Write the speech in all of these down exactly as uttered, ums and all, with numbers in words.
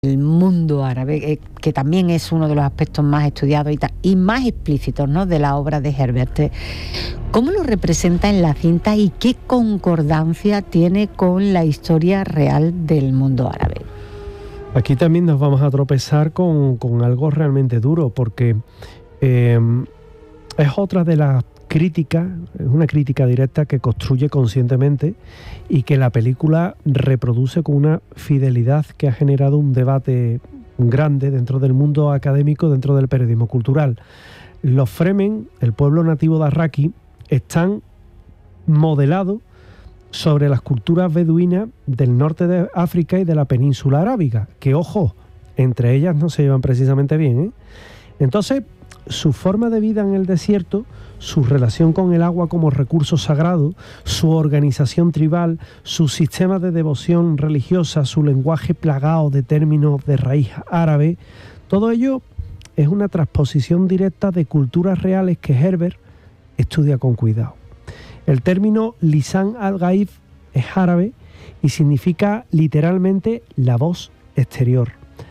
el mundo árabe, eh, que también es uno de los aspectos más estudiados y, ta- y más explícitos, ¿no?, de la obra de Herbert. ¿Cómo lo representa en la cinta y qué concordancia tiene con la historia real del mundo árabe? Aquí también nos vamos a tropezar con, con algo realmente duro, porque eh, es otra de las críticas, es una crítica directa que construye conscientemente y que la película reproduce con una fidelidad que ha generado un debate grande dentro del mundo académico, dentro del periodismo cultural. Los Fremen, el pueblo nativo de Arraki, están modelados sobre las culturas beduinas del norte de África y de la península arábiga, que, ojo, entre ellas no se llevan precisamente bien, ¿eh? Entonces, su forma de vida en el desierto, su relación con el agua como recurso sagrado, su organización tribal, su sistema de devoción religiosa, su lenguaje plagado de términos de raíz árabe, todo ello es una transposición directa de culturas reales que Herbert estudia con cuidado. El término Lisan al-Gaib es árabe y significa literalmente la voz exterior.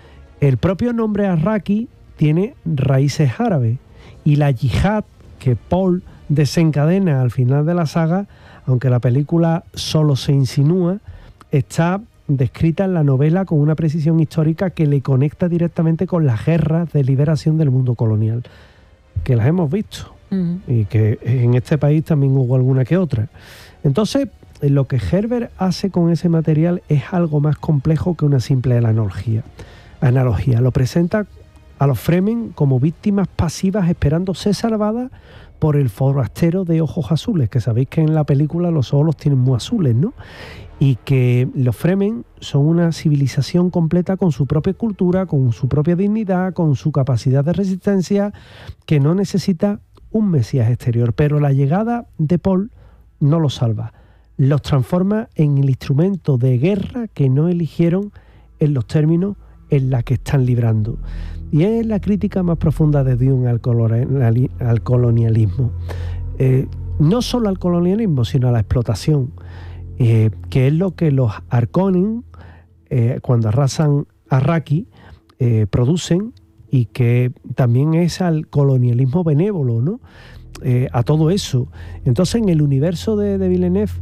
El propio nombre Arraki tiene raíces árabes y la yihad que Paul desencadena al final de la saga, aunque la película solo se insinúa, está descrita en la novela con una precisión histórica que le conecta directamente con las guerras de liberación del mundo colonial, que las hemos visto. Uh-huh. Y que en este país también hubo alguna que otra. Entonces, lo que Herbert hace con ese material es algo más complejo que una simple analogía. Analogía. Lo presenta a los Fremen como víctimas pasivas esperando ser salvadas por el forastero de ojos azules, que sabéis que en la película los ojos los tienen muy azules, ¿no? Y que los Fremen son una civilización completa con su propia cultura, con su propia dignidad, con su capacidad de resistencia, que no necesita un mesías exterior, pero la llegada de Paul no los salva, los transforma en el instrumento de guerra que no eligieron en los términos en la que están librando. Y es la crítica más profunda de Dune al, coloniali- al colonialismo. Eh, no solo al colonialismo, sino a la explotación, eh, que es lo que los Harkonnen, eh, cuando arrasan Arraki, eh, producen, y que también es al colonialismo benévolo, ¿no? Eh, a todo eso. Entonces, en el universo de, de Villeneuve,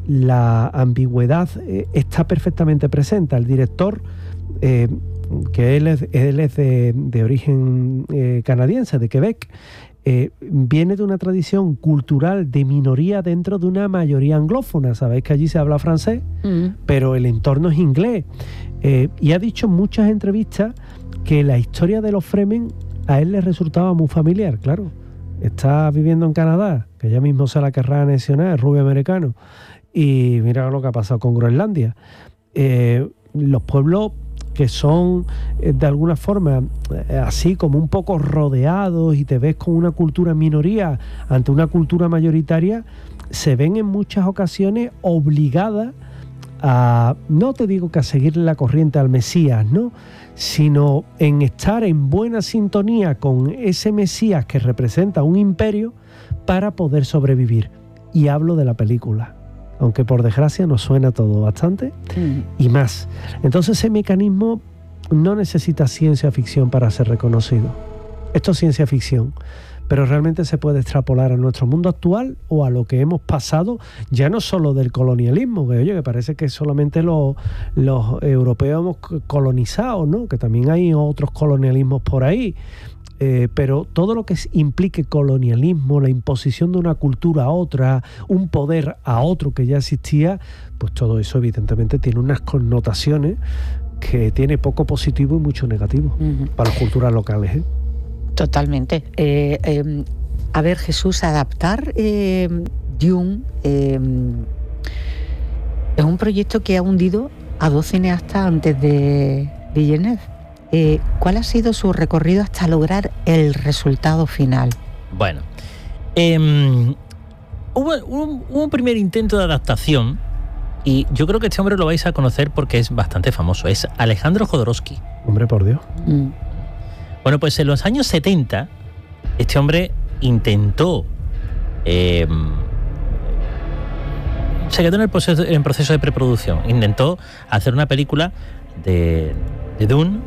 la ambigüedad eh, está perfectamente presente. El director, eh, que él es, él es de, de origen eh, canadiense, de Quebec, eh, viene de una tradición cultural de minoría dentro de una mayoría anglófona. Sabéis que allí se habla francés, mm. pero el entorno es inglés. Eh, y ha dicho en muchas entrevistas que la historia de los Fremen a él le resultaba muy familiar, claro. Está viviendo en Canadá, que ya mismo se la querrá anexionar, es rubio americano. Y mira lo que ha pasado con Groenlandia. Eh, los pueblos que son eh, de alguna forma eh, así como un poco rodeados y te ves con una cultura minoría ante una cultura mayoritaria, se ven en muchas ocasiones obligadas a, no te digo que a seguirle la corriente al Mesías, ¿no?, sino en estar en buena sintonía con ese Mesías que representa un imperio para poder sobrevivir. Y hablo de la película, aunque por desgracia nos suena todo bastante mm. y más. Entonces ese mecanismo no necesita ciencia ficción para ser reconocido. Esto es ciencia ficción, pero realmente se puede extrapolar a nuestro mundo actual o a lo que hemos pasado, ya no solo del colonialismo, que oye, que parece que solamente los, los europeos hemos colonizado, ¿no?, que también hay otros colonialismos por ahí, eh, pero todo lo que implique colonialismo, la imposición de una cultura a otra, un poder a otro que ya existía, pues todo eso evidentemente tiene unas connotaciones que tiene poco positivo y mucho negativo uh-huh. para las culturas locales, ¿eh? Totalmente. Eh, eh, a ver, Jesús, adaptar eh, Dune eh, es un proyecto que ha hundido a dos cineastas antes de Villeneuve. Eh, ¿Cuál ha sido su recorrido hasta lograr el resultado final? Bueno, eh, hubo, un, hubo un primer intento de adaptación y yo creo que este hombre lo vais a conocer porque es bastante famoso. Es Alejandro Jodorowsky. Hombre, por Dios. Mm. Bueno, pues en los años setenta, este hombre intentó, eh, se quedó en el proceso, en proceso de preproducción, intentó hacer una película de, de Dune,